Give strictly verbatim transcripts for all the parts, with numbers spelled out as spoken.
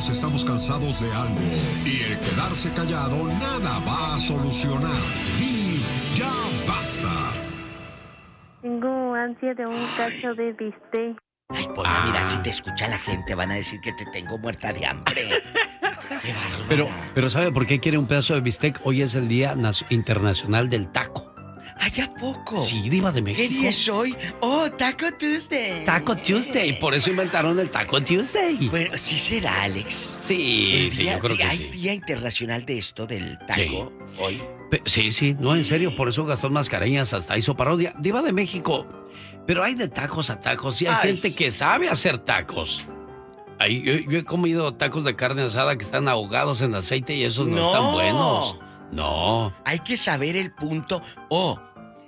Todos estamos cansados de algo y el quedarse callado nada va a solucionar. Y ya basta. Tengo ansia de un cacho de bistec. Ay, Pola, mira, si te escucha la gente van a decir que te tengo muerta de hambre. ¡Qué bárbara! Pero, pero ¿sabe por qué quiere un pedazo de bistec? Hoy es el Día Nas- Internacional del Taco. ¿Ay, a poco? Sí, Diva de México. ¿Qué día es hoy? ¡Oh, Taco Tuesday! Taco Tuesday, por eso inventaron el Taco Tuesday. Bueno, sí será, Alex. Sí, El sí, día- yo creo sí, que hay sí. Día Internacional de esto, del taco, hoy. Pe- Sí, sí, no, en serio, por eso Gastón Mascareñas hasta hizo parodia. Diva de México, pero hay de tacos a tacos y hay Ay, gente sí. que sabe hacer tacos. Ahí, yo, yo he comido tacos de carne asada que están ahogados en aceite y esos no, No. están buenos. No. Hay que saber el punto. O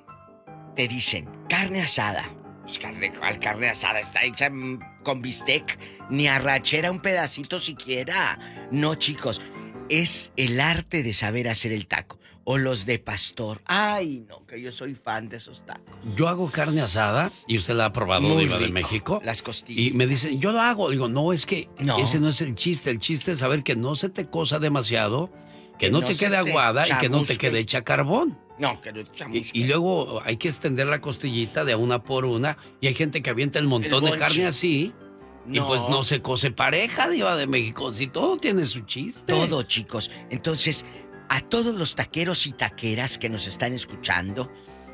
te dicen, carne asada. Pues carne, ¿cuál carne asada? Está hecha mm, con bistec. Ni arrachera un pedacito siquiera. No, chicos. Es el arte de saber hacer el taco. O los de pastor. Ay, no, que yo soy fan de esos tacos. Yo hago carne asada y usted la ha probado, Muy Diva de rico. México. Las costillas. Y me dicen, yo lo hago. Digo, no, es que No. ese no es el chiste. El chiste es saber que no se te cosa demasiado, que, Que no, no te se quede te aguada y que no te chamusque. quede hecha carbón. No, que no Y, chamusque. y luego hay que extender la costillita de una por una. Y hay gente que avienta el montón El de carne bonche. así. Y pues no se cose pareja, Diva de México. Si todo tiene su chiste. Todo, chicos. Entonces, a todos los taqueros y taqueras que nos están escuchando,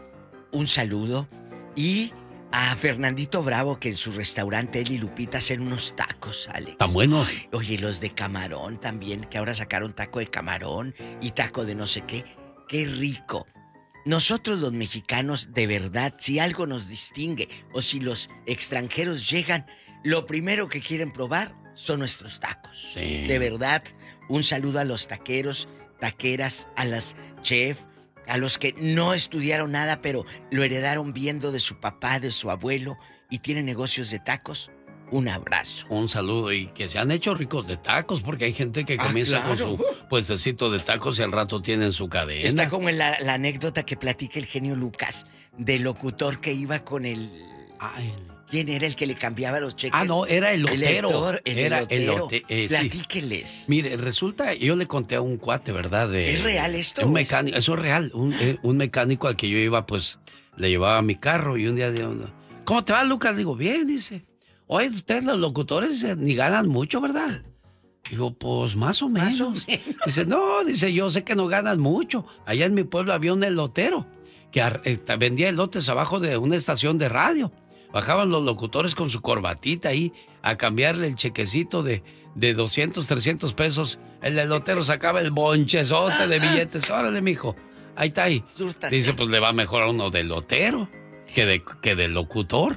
un saludo. Y a Fernandito Bravo, que en su restaurante él y Lupita hacen unos tacos, Alex. Están buenos. Oye, los de camarón también, que ahora sacaron taco de camarón y taco de no sé qué. ¡Qué rico! Nosotros los mexicanos, de verdad, si algo nos distingue o si los extranjeros llegan, lo primero que quieren probar son nuestros tacos. Sí. De verdad, un saludo a los taqueros, taqueras, a las chefs, a los que no estudiaron nada, pero lo heredaron viendo de su papá, de su abuelo, y tienen negocios de tacos. Un abrazo. Un saludo y que se han hecho ricos de tacos, porque hay gente que Ah, comienza claro. con su puestecito de tacos y al rato tienen su cadena. Está como en la, la anécdota que platica el genio Lucas, del locutor que iba con el... Ah, el- ¿Quién era el que le cambiaba los cheques? Ah, no, era el lotero. El, lector, el Era elotero. elote- eh, sí. Platíqueles. Mire, resulta, yo le conté a un cuate, ¿verdad? De, ¿Es real esto Un o es- mecánico, eso es real. Un, eh, un mecánico al que yo iba, pues, le llevaba mi carro y un día dijo, ¿cómo te va, Lucas? Digo, bien, dice. Oye, ustedes los locutores eh, ni ganan mucho, ¿verdad? Digo, pues más o menos. Más o menos. Dice, no, dice, yo sé que no ganan mucho. Allá en mi pueblo había un elotero que ar- eh, vendía elotes abajo de una estación de radio. Bajaban los locutores con su corbatita ahí a cambiarle el chequecito de, de doscientos, trescientos pesos. El elotero sacaba el bonchezote de billetes. Órale, mijo, ahí está ahí. Súrtase. Dice, pues le va mejor a uno de elotero que de, que de locutor.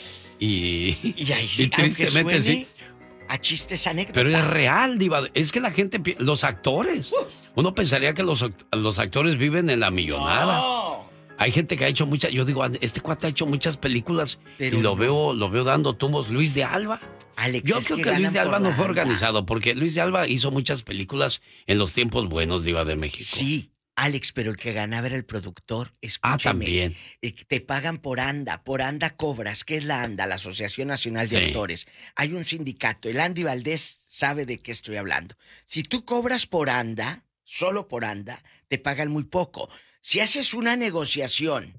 Y, Y ahí sí, y tristemente aunque suene sí. a chistes anécdotas. Pero es real, Diva. Es que la gente, pi- los actores. Uno pensaría que los, act- los actores viven en la millonada. No. Hay gente que ha hecho muchas, yo digo, este cuate ha hecho muchas películas Pero y lo no. veo, lo veo dando tumbos. Luis de Alba. Alex, Yo es creo que, ganan Luis de por Alba no fue banda. organizado, porque Luis de Alba hizo muchas películas en los tiempos buenos, Diva de México. Sí, Alex, pero el que ganaba era el productor. Escúchame. Ah, también. Eh, Te pagan por ANDA, por ANDA cobras. ¿Qué es la ANDA? La Asociación Nacional de Sí. Actores. Hay un sindicato, el Andy Valdés sabe de qué estoy hablando. Si tú cobras por ANDA, solo por ANDA, te pagan muy poco. Si haces una negociación,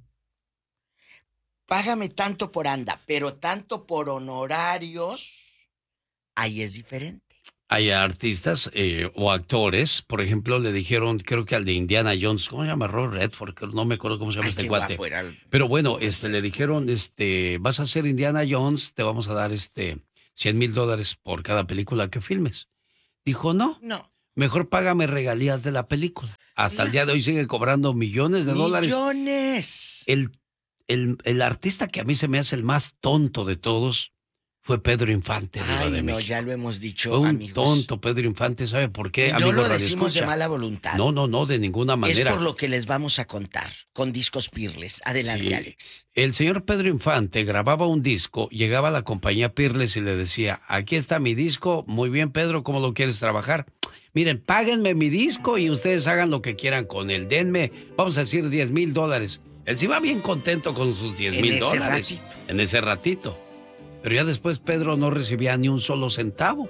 págame tanto por ANDA, pero tanto por honorarios, ahí es diferente. Hay artistas eh, o actores, por ejemplo, le dijeron, creo que al de Indiana Jones, ¿cómo se llama? Robert Redford, que no me acuerdo cómo se llama Ay, este qué cuate. guapo era el- Pero bueno, este, le dijeron, este, vas a ser Indiana Jones, te vamos a dar este cien mil dólares por cada película que filmes. Dijo, no, No. mejor págame regalías de la película. Hasta el día de hoy sigue cobrando millones de dólares. ¡Millones! El, el, el artista que a mí se me hace el más tonto de todos fue Pedro Infante, Diva Ay, de no, México. ya lo hemos dicho, Fue un amigos. tonto Pedro Infante, ¿sabe por qué? No amigo lo Radio decimos de Escucha? mala voluntad. No, no, no, de ninguna Es manera. por lo que les vamos a contar con Discos Pirles. Adelante, Sí. Alex. El señor Pedro Infante grababa un disco, llegaba a la compañía Pirles y le decía, aquí está mi disco, muy bien Pedro, ¿cómo lo quieres trabajar? Miren, páguenme mi disco y ustedes hagan lo que quieran con él, denme, vamos a decir diez mil dólares. Él se iba bien contento con sus diez En mil ese dólares. ratito. En ese ratito. Pero ya después Pedro no recibía ni un solo centavo.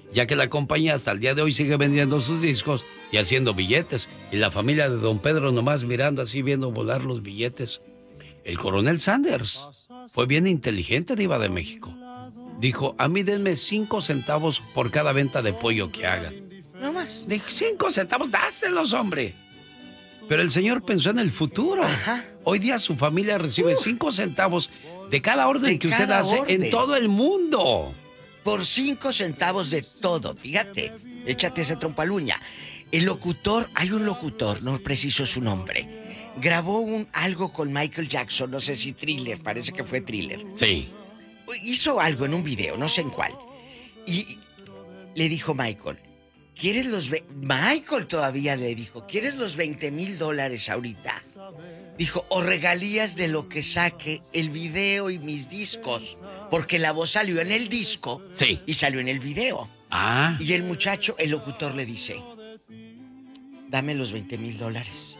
ya que la compañía hasta el día de hoy sigue vendiendo sus discos y haciendo billetes. Y la familia de don Pedro nomás mirando así, viendo volar los billetes. El coronel Sanders fue bien inteligente, diva de México. Dijo, a mí denme cinco centavos por cada venta de pollo que hagan. No más. Dijo, cinco centavos, dáselos, hombre. Pero el señor pensó en el futuro. Ajá. Hoy día su familia recibe Uf. cinco centavos de cada orden de que usted cada hace orden. en todo el mundo. Por cinco centavos de todo, fíjate. Échate esa trompaluña. El locutor, hay un locutor, no preciso su nombre, grabó un algo con Michael Jackson, no sé si Thriller, parece que fue Thriller. Sí. Hizo algo en un video, no sé en cuál. Y le dijo Michael, ¿quieres los... Ve Michael todavía le dijo, ¿quieres los veinte mil dólares ahorita? Dijo, o regalías de lo que saque el video y mis discos. Porque la voz salió en el disco sí. y salió en el video. Ah. Y el muchacho, el locutor le dice, dame los veinte mil dólares.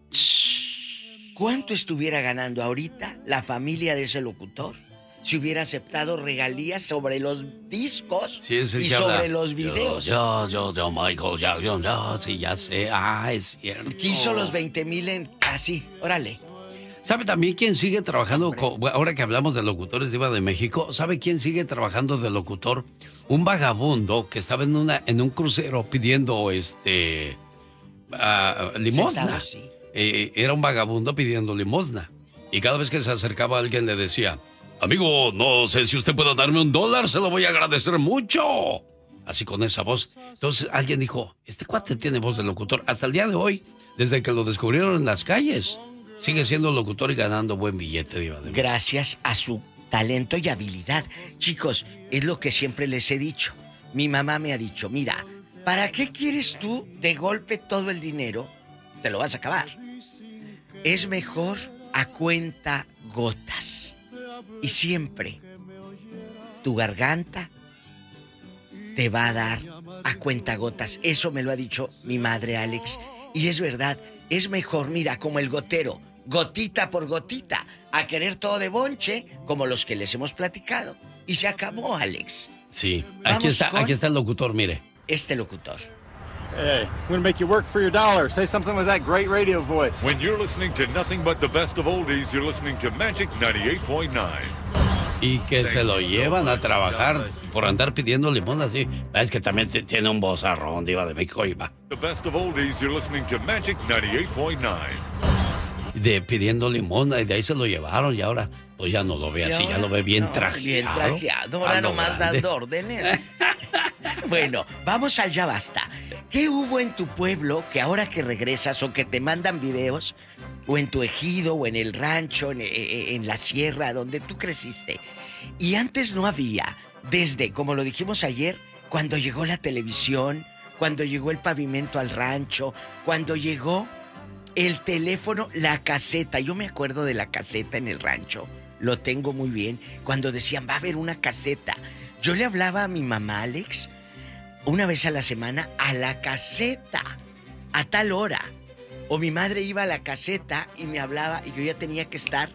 ¿Cuánto estuviera ganando ahorita la familia de ese locutor si hubiera aceptado regalías sobre los discos sí, es el y que sobre habla. los videos? Yo, yo, yo, Michael Jackson, yo, sí, ya sé. Ah, es cierto. Quiso los veinte mil en... Así, órale. ¿Sabe también quién sigue trabajando? Con, ahora que hablamos de locutores diva de México, ¿sabe quién sigue trabajando de locutor? Un vagabundo que estaba en una en un crucero pidiendo este uh, limosna. Sentado, sí. eh, era un vagabundo pidiendo limosna. Y cada vez que se acercaba a alguien le decía, amigo, no sé si usted puede darme un dólar, se lo voy a agradecer mucho. Así con esa voz. Entonces alguien dijo, este cuate tiene voz de locutor. Hasta el día de hoy, desde que lo descubrieron en las calles, sigue siendo locutor y ganando buen billete, diva de México. Gracias a su talento y habilidad. Chicos, es lo que siempre les he dicho. Mi mamá me ha dicho, mira, ¿para qué quieres tú de golpe todo el dinero? Te lo vas a acabar. Es mejor a cuenta gotas. Y siempre tu garganta te va a dar a cuenta gotas. Eso me lo ha dicho mi madre, Alex. Y es verdad, es mejor, mira, como el gotero, gotita por gotita, a querer todo de bonche, como los que les hemos platicado. Y se acabó, Alex. Sí, aquí está, con... aquí está el locutor, mire. Este locutor. Hey, I'm gonna make you work for your dollar. Say something with that great radio voice. When you're listening to nothing but the best of oldies, you're listening to Magic ninety-eight point nine. Y que Thank se lo llevan so a trabajar por andar pidiendo limón así. Es que también tiene un vozarrón, diva de México, y va. The best of oldies, you're listening to Magic ninety-eight point nine. De pidiendo limón, y de ahí se lo llevaron y ahora pues ya no lo ve así, ya lo ve bien no, trajeado. Bien trajeado, ahora nomás dando órdenes. Bueno, vamos al ya basta. ¿Qué hubo en tu pueblo que ahora que regresas o que te mandan videos, o en tu ejido, o en el rancho, en, en la sierra, donde tú creciste, y antes no había, desde, como lo dijimos ayer, cuando llegó la televisión, cuando llegó el pavimento al rancho, cuando llegó el teléfono, la caseta? Yo me acuerdo de la caseta en el rancho, lo tengo muy bien, cuando decían, va a haber una caseta. Yo le hablaba a mi mamá, Alex, una vez a la semana, a la caseta, a tal hora. O mi madre iba a la caseta y me hablaba y yo ya tenía que estar,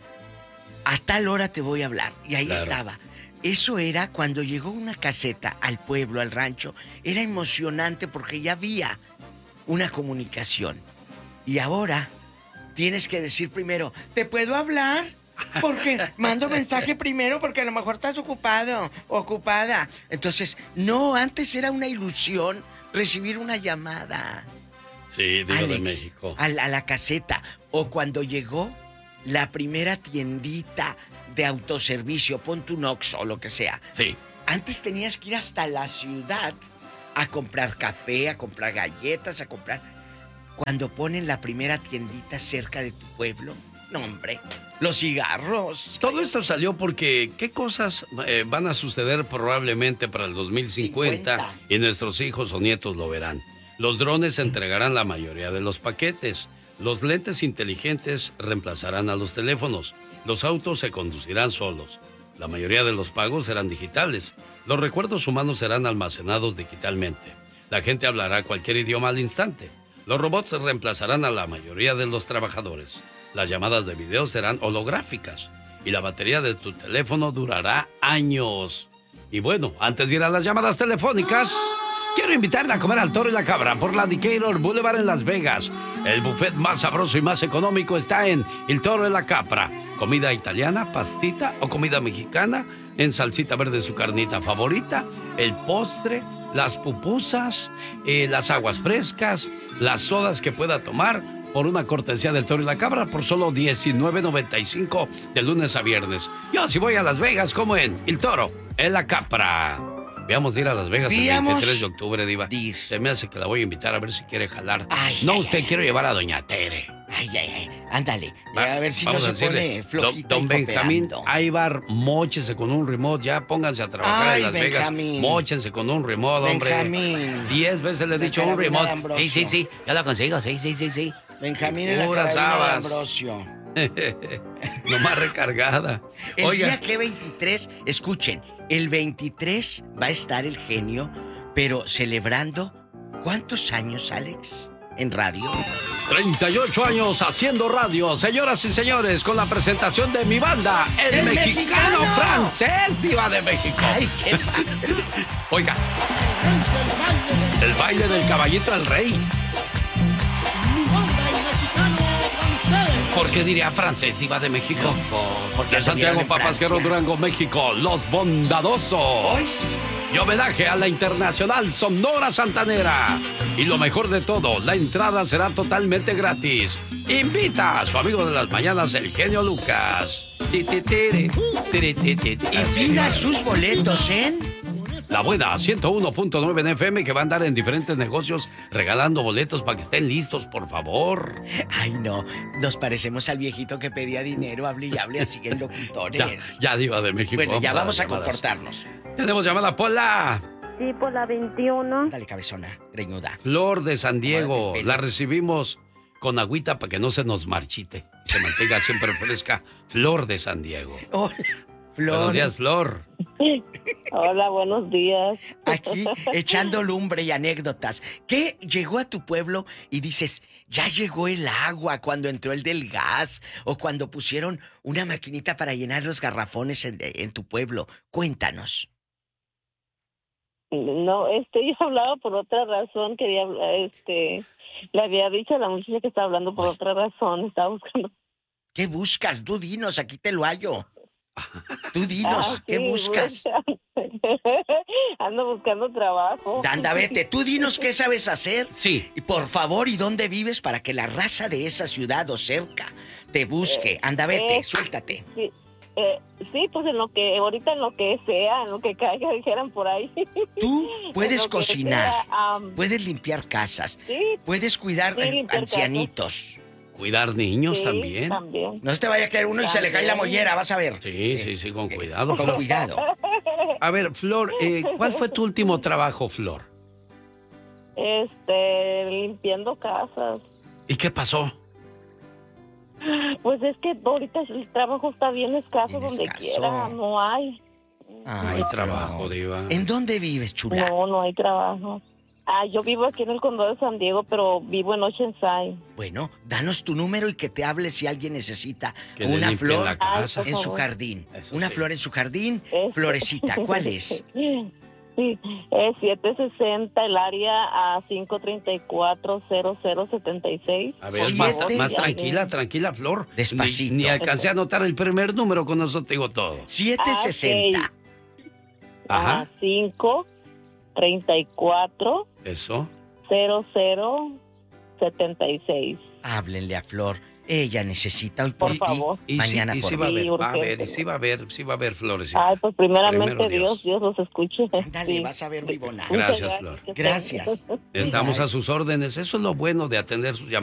a tal hora te voy a hablar. Y ahí claro. estaba. Eso era cuando llegó una caseta al pueblo, al rancho. Era emocionante porque ya había una comunicación. Y ahora tienes que decir primero, ¿te puedo hablar? Porque mando mensaje primero porque a lo mejor estás ocupado, ocupada. Entonces, no, antes era una ilusión recibir una llamada. Sí, digo, Alex, de México. A la, a la caseta. O cuando llegó la primera tiendita de autoservicio, ponte un Oxxo o lo que sea. Sí. Antes tenías que ir hasta la ciudad a comprar café, a comprar galletas, a comprar... Cuando ponen la primera tiendita cerca de tu pueblo, no, hombre, los cigarros. Todo esto salió porque ¿qué cosas eh, van a suceder probablemente para el dos mil cincuenta? cincuenta. Y nuestros hijos o nietos lo verán? Los drones entregarán la mayoría de los paquetes. Los lentes inteligentes reemplazarán a los teléfonos. Los autos se conducirán solos. La mayoría de los pagos serán digitales. Los recuerdos humanos serán almacenados digitalmente. La gente hablará cualquier idioma al instante. Los robots reemplazarán a la mayoría de los trabajadores. Las llamadas de video serán holográficas. Y la batería de tu teléfono durará años. Y bueno, antes de ir a las llamadas telefónicas, quiero invitarle a comer al Toro y la Cabra por la Decatur Boulevard en Las Vegas. El buffet más sabroso y más económico está en El Toro y la Cabra. Comida italiana, pastita o comida mexicana en salsita verde, su carnita favorita, el postre, las pupusas, eh, las aguas frescas, las sodas que pueda tomar por una cortesía del Toro y la Cabra por solo diecinueve noventa y cinco de lunes a viernes. Yo si voy a Las Vegas como en El Toro en la Cabra. Veamos de ir a Las Vegas el veintitrés de octubre, Diva. Dir. Se me hace que la voy a invitar a ver si quiere jalar. Ay, no, ay, usted ay. quiero llevar a doña Tere. Ay, ay, ay. Ándale. Va, a ver si no vamos se a decirle, pone flojita Don, don y Benjamín cooperando. Aybar, móchese con un remote. Ya pónganse a trabajar Ay, en Las Benjamín. Vegas. Móchense con un remote, hombre. Benjamín. Diez veces le he La dicho un carabina de remote. Ambrosio. Sí, sí, sí. Ya lo consigo. Sí, sí, sí, sí. Benjamín en la Puras carabina de habas. Ambrosio. Nomás recargada. El Oiga, día que veintitrés, escuchen, el veintitrés va a estar el genio, pero celebrando, ¿cuántos años, Alex? En radio. treinta y ocho años haciendo radio, señoras y señores, con la presentación de mi banda, El, ¡El Mexicano, Mexicano! Francés, Diva de México. Ay, qué padre. Oiga, el baile del caballito al rey. ¿Por qué diría francés, Diva de México? Loco, porque De Santiago, Papasquero, Durango, México, Los Bondadosos. Y homenaje a la internacional Sonora Santanera. Y lo mejor de todo, la entrada será totalmente gratis. Invita a su amigo de las mañanas, el genio Lucas. Ti, ti, tiri, tiri, ti, ti, ti. Y pida sus boletos en... La Buena ciento uno punto nueve en F M, que va a andar en diferentes negocios regalando boletos para que estén listos, por favor. Ay, no, nos parecemos al viejito que pedía dinero, hable y hable así en Ya, locutores. ya Diva de México. Bueno, ya las vamos a llamadas. comportarnos. Tenemos llamada, Pola. Sí, por la veintiuno. Dale, cabezona, greñuda. Flor de San Diego, Como del pelo. la recibimos con agüita para que no se nos marchite. Se mantenga siempre fresca. Flor de San Diego. Hola, Flor. Buenos días, Flor. Hola, buenos días. Aquí echando lumbre y anécdotas. ¿Qué llegó a tu pueblo y dices, ya llegó el agua cuando entró el del gas o cuando pusieron una maquinita para llenar los garrafones en, en tu pueblo? Cuéntanos. No, este, yo hablaba por otra razón, quería, hablar, este, le había dicho a la muchacha que estaba hablando por otra razón, estaba buscando. ¿Qué buscas? Tú dinos, aquí te lo hallo. Tú dinos, Ah, ¿qué sí, buscas? Ando buscando trabajo. Anda, vete, tú dinos qué sabes hacer. Sí. Y por favor, ¿y dónde vives para que la raza de esa ciudad o cerca te busque? Anda, vete, eh, suéltate. Sí, eh, sí, pues en lo que, ahorita en lo que sea, en lo que caiga, dijeran por ahí. Tú puedes En lo que cocinar, sea, am, puedes limpiar casas, sí, puedes cuidar Sí, eh, limpiar ancianitos. Cuidar niños sí, también. también. No se te vaya a caer uno y se le cae la También. mollera, vas a ver. Sí, sí, sí, con cuidado. Con Flor. cuidado. A ver, Flor, eh, ¿cuál fue tu último trabajo, Flor? Este, limpiando casas. ¿Y qué pasó? Pues es que ahorita el trabajo está bien escaso Bien donde escaso. quiera, no hay. No Ay, hay trabajo, Flor. Diva. ¿En dónde vives, chula? No, no hay trabajo. Ah, yo vivo aquí en el condado de San Diego, pero vivo en Oceanside. Bueno, danos tu número y que te hable si alguien necesita Que le una limpien flor la casa. Ay, en por su favor. jardín. Eso Una sí. flor en su jardín, Es- florecita. ¿Cuál es? Sí, es siete sesenta el área a cinco treinta y cuatro cero cero setenta y seis. A ver, Sí, más, este- más Ya tranquila, ven. tranquila, Flor. Despacito. Ni, ni alcancé a anotar el primer número, con eso te digo todo. siete sesenta. Ajá. A cinco treinta y cuatro Eso. cero cero setenta y seis. Háblenle a Flor. Ella necesita hoy por, Por favor. ti, Y sí, mañana y por sí va a mí. haber, Sí, va a haber, y urgente. sí va a haber, sí va a haber, Florecita. Ay, pues primeramente Primero Dios, Dios los escuche. Ándale, Sí. vas a ver, vivona. Muchas Gracias, Flor. Gracias. Estamos Bye. a sus órdenes. Eso es lo bueno de atender sus llamadas.